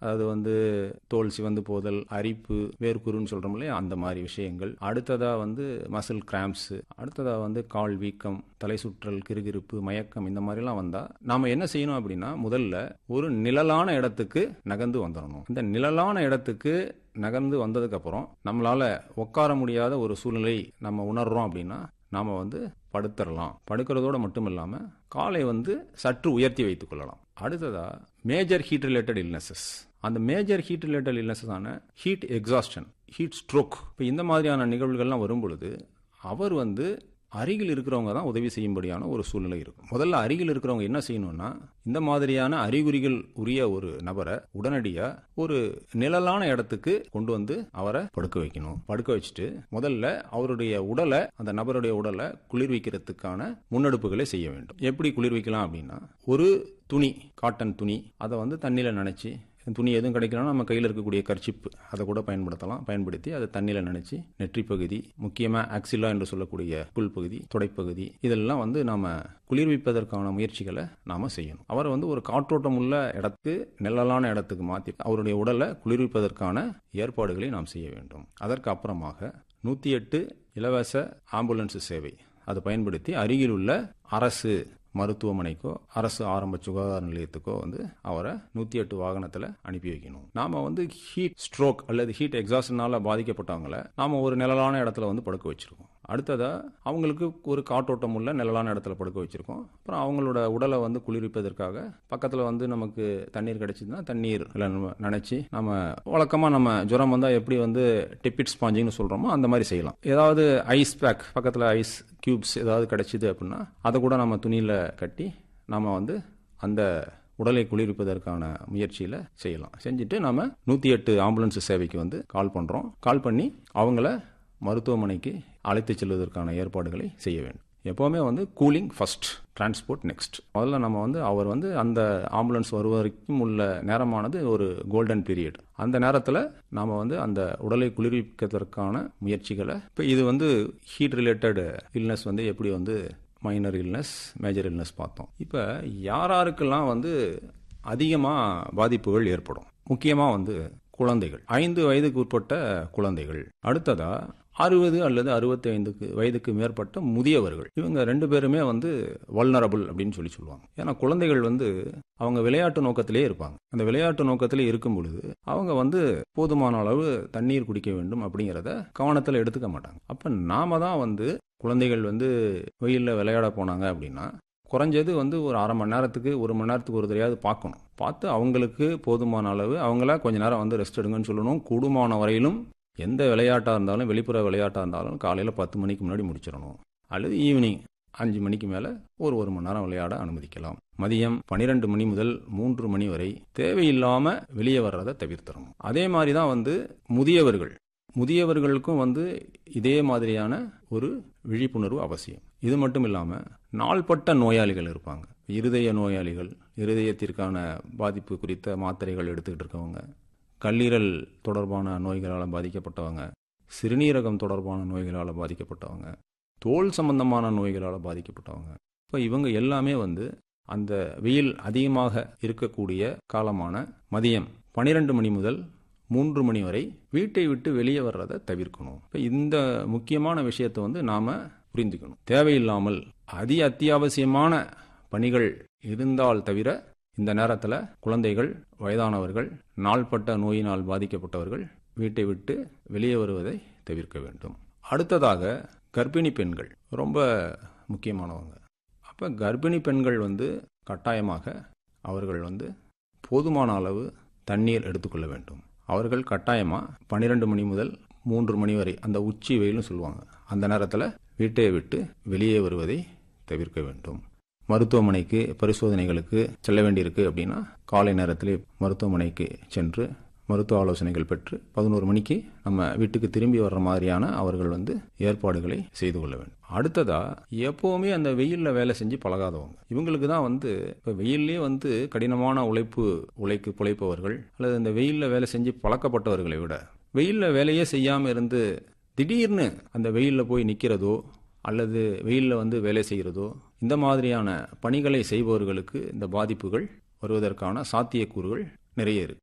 அதாவது வந்து தோல் சிவந்து போதல், அரிப்பு, வேர்க்குருன்னு சொல்றோம் இல்லையா, அந்த மாதிரி விஷயங்கள். அடுத்ததா வந்து மசில் கிராம்ப்ஸ், அடுத்ததா வந்து கால் வீக்கம், தலை சுற்றல், கிறுகிறுப்பு, மயக்கம், இந்த மாதிரிலாம் வந்தா நாம என்ன செய்யணும் அப்படின்னா, முதல்ல ஒரு நிழலான இடத்துக்கு நகர்ந்து வந்துடணும். இந்த நிழலான இடத்துக்கு நகர்ந்து வந்ததுக்கு அப்புறம் நம்மளால உட்கார முடியாத ஒரு சூழ்நிலை நம்ம உணர்றோம் அப்படின்னா நாம வந்து படுத்துறலாம். படுக்கிறதோட மட்டும் இல்லாம காலை வந்து சற்று உயர்த்தி வைத்துக் கொள்ளலாம். அடுத்ததா மேஜர் ஹீட் ரிலேட்டட் இல்னஸஸ். அந்த மேஜர் ஹீட் ரிலேட்டட் இல்னஸஸ் ஆன ஹீட் எக்ஸாஸ்டன், ஹீட் ஸ்ட்ரோக், இப்போ இந்த மாதிரியான நிகழ்வுகள்லாம் வரும் பொழுது அவர் வந்து அருகில் இருக்கிறவங்க தான் உதவி செய்யும்படியான ஒரு சூழ்நிலை இருக்கும். முதல்ல அருகில் இருக்கிறவங்க என்ன செய்யணும்னா, இந்த மாதிரியான அறிகுறிகள் உரிய ஒரு நபரை உடனடியா ஒரு நிழலான இடத்துக்கு கொண்டு வந்து அவரை படுக்க வைக்கணும். படுக்க வச்சுட்டு முதல்ல அவருடைய உடலை, அந்த நபருடைய உடலை குளிர்விக்கிறதுக்கான முன்னெடுப்புகளை செய்ய வேண்டும். எப்படி குளிர்விக்கலாம் அப்படின்னா, ஒரு துணி, காட்டன் துணி, அதை வந்து தண்ணியில் நனைச்சி, துணி எதுவும் கிடைக்கலன்னா நம்ம கையில் இருக்கக்கூடிய கர்ச்சிப்பு அதை கூட பயன்படுத்தலாம். பயன்படுத்தி அதை தண்ணியில் நினைச்சு நெற்றி பகுதி, முக்கியமாக ஆக்சிலா என்று சொல்லக்கூடிய புல் பகுதி, தொடைப்பகுதி, இதெல்லாம் வந்து நாம குளிர்விப்பதற்கான முயற்சிகளை நாம செய்யணும். அவரை வந்து ஒரு காற்றோட்டம் உள்ள இடத்துக்கு, நிழலான இடத்துக்கு மாற்றி அவருடைய உடலை குளிர்விப்பதற்கான ஏற்பாடுகளை நாம் செய்ய வேண்டும். அதற்கு அப்புறமாக 108 இலவச ஆம்புலன்ஸ் சேவை அதை பயன்படுத்தி அருகில் உள்ள அரசு மருத்துவமனைக்கோ அரசு ஆரம்ப சுகாதார நிலையத்துக்கோ வந்து அவரை 108 வாகனத்தில் அனுப்பி வைக்கணும். நாம வந்து ஹீட் ஸ்ட்ரோக் அல்லது ஹீட் எக்ஸாஸ்டனால பாதிக்கப்பட்டவங்களை நாம ஒரு நிழலான இடத்துல வந்து படுக்க வச்சிருக்கோம். அடுத்ததா அவங்களுக்கு ஒரு காற்றோட்டம் உள்ள நிழலான இடத்துல படுக்க வச்சிருக்கோம். அப்புறம் அவங்களோட உடலை வந்து குளிர்விப்பதற்காக பக்கத்தில் வந்து நமக்கு தண்ணீர் கிடைச்சதுன்னா தண்ணீர் நினைச்சு நம்ம வழக்கமாக நம்ம ஜுரம் வந்தால் எப்படி வந்து டெப்பிட் ஸ்பாஞ்சிங்னு சொல்கிறோமோ அந்த மாதிரி செய்யலாம். ஏதாவது ஐஸ் பேக், பக்கத்தில் ஐஸ் கியூப்ஸ் ஏதாவது கிடைச்சிது அப்படின்னா அதை கூட நம்ம துணியில் கட்டி நம்ம வந்து அந்த உடலை குளிர்விப்பதற்கான முயற்சியில் செய்யலாம். செஞ்சுட்டு நம்ம 108 ஆம்புலன்ஸ் சேவைக்கு வந்து கால் பண்ணுறோம். கால் பண்ணி அவங்கள மருத்துவமனைக்கு அழைத்து செல்வதற்கான ஏற்பாடுகளை செய்ய வேண்டும். எப்போவுமே வந்து கூலிங் ஃபர்ஸ்ட், டிரான்ஸ்போர்ட் நெக்ஸ்ட். முதல்ல நம்ம வந்து அவர் வந்து அந்த ஆம்புலன்ஸ் வருவதற்கும் உள்ள நேரமானது ஒரு கோல்டன் பீரியட். அந்த நேரத்தில் நாம் வந்து அந்த உடலை குளிர்விப்பதற்கான முயற்சிகளை, இப்போ இது வந்து ஹீட் ரிலேட்டட் இல்னஸ் வந்து எப்படி வந்து மைனர் இல்னஸ், மேஜர் இல்னஸ் பார்த்தோம். இப்போ யாராருக்கெல்லாம் வந்து அதிகமாக பாதிப்புகள் ஏற்படும்? முக்கியமாக வந்து குழந்தைகள், 5 வயதுக்கு உட்பட்ட குழந்தைகள். அடுத்ததா 60 அல்லது 65 வயதுக்கு மேற்பட்ட முதியவர்கள். இவங்க 2 பேருமே வந்து வல்னரபிள் அப்படின்னு சொல்லுவாங்க. ஏன்னா குழந்தைகள் வந்து அவங்க விளையாட்டு நோக்கத்திலே இருப்பாங்க. அந்த விளையாட்டு நோக்கத்திலே இருக்கும் பொழுது அவங்க வந்து போதுமான அளவு தண்ணீர் குடிக்க வேண்டும் அப்படிங்கிறத கவனத்தில் எடுத்துக்க மாட்டாங்க. அப்ப நாம தான் வந்து குழந்தைகள் வந்து வெயிலில் விளையாட போனாங்க அப்படின்னா குறைஞ்சது வந்து ஒரு அரை மணி நேரத்துக்கு, 1 மணி நேரத்துக்கு ஒரு தடையாவது பார்க்கணும். பார்த்து அவங்களுக்கு போதுமான அளவு அவங்கள கொஞ்ச நேரம் வந்து ரெஸ்ட் எடுங்கன்னு சொல்லணும். கூடுமான வரையிலும் எந்த விளையாட்டாக இருந்தாலும், வெளிப்புற விளையாட்டாக இருந்தாலும் காலையில் 10 மணிக்கு முன்னாடி முடிச்சிடணும். அல்லது ஈவினிங் 5 மணிக்கு மேலே ஒரு மணி நேரம் விளையாட அனுமதிக்கலாம். மதியம் 12 மணி முதல் 3 மணி வரை தேவையில்லாமல் வெளியே வர்றதை தவிர்த்தரணும். அதே மாதிரி தான் வந்து முதியவர்களுக்கும் வந்து இதே மாதிரியான ஒரு விழிப்புணர்வு அவசியம். இது மட்டும் இல்லாமல் நாள்பட்ட நோயாளிகள் இருப்பாங்க. இருதய நோயாளிகள், இருதயத்திற்கான பாதிப்பு குறித்த மாத்திரைகள் எடுத்துக்கிட்டு இருக்கவங்க, கல்லீரல் தொடர்பான நோய்களால் பாதிக்கப்பட்டவங்க, சிறுநீரகம் தொடர்பான நோய்களால் பாதிக்கப்பட்டவங்க, தோல் சம்பந்தமான நோய்களால் பாதிக்கப்பட்டவங்க. இப்போ இவங்க எல்லாமே வந்து அந்த வெயில் அதிகமாக இருக்கக்கூடிய காலமான மதியம் 12 மணி முதல் 3 மணி வரை வீட்டை விட்டு வெளியே வர்றதை தவிர்க்கணும். இப்போ இந்த முக்கியமான விஷயத்தை வந்து நாம் புரிந்துக்கணும். தேவையில்லாமல் அத்தியாவசியமான பணிகள் இருந்தால் தவிர இந்த நேரத்தில் குழந்தைகள், வயதானவர்கள், நாள்பட்ட நோயினால் பாதிக்கப்பட்டவர்கள் வீட்டை விட்டு வெளியே வருவதை தவிர்க்க வேண்டும். அடுத்ததாக கர்ப்பிணி பெண்கள் ரொம்ப முக்கியமானவங்க. அப்போ கர்ப்பிணி பெண்கள் வந்து கட்டாயமாக அவர்கள் வந்து போதுமான அளவு தண்ணீர் எடுத்துக்கொள்ள வேண்டும். அவர்கள் கட்டாயமாக 12 மணி முதல் 3 மணி வரை அந்த உச்சி வெயில்னு சொல்லுவாங்க, அந்த நேரத்தில் வீட்டை விட்டு வெளியே வருவதை தவிர்க்க வேண்டும். மருத்துவமனைக்கு பரிசோதனைகளுக்கு செல்ல வேண்டியிருக்கு அப்படின்னா காலை நேரத்திலே மருத்துவமனைக்கு சென்று மருத்துவ ஆலோசனைகள் பெற்று 11 மணிக்கு நம்ம வீட்டுக்கு திரும்பி வர்ற மாதிரியான அவர்கள் வந்து ஏற்பாடுகளை செய்து கொள்ள வேண்டும். அடுத்ததா எப்பவுமே அந்த வெயிலில் வேலை செஞ்சு பழகாதவங்க, இவங்களுக்கு தான் வந்து இப்போ வெயிலே வந்து கடினமான உழைக்கு பிழைப்பவர்கள் அல்லது இந்த வெயிலில் வேலை செஞ்சு பழக்கப்பட்டவர்களை விட வெயிலில் வேலையே செய்யாமல் இருந்து திடீர்னு அந்த வெயிலில் போய் நிற்கிறதோ அல்லது வெயிலில் வந்து வேலை செய்கிறதோ, இந்த மாதிரியான பணிகளை செய்பவர்களுக்கு இந்த பாதிப்புகள் வருவதற்கான சாத்தியக்கூறுகள் நிறைய இருக்கு.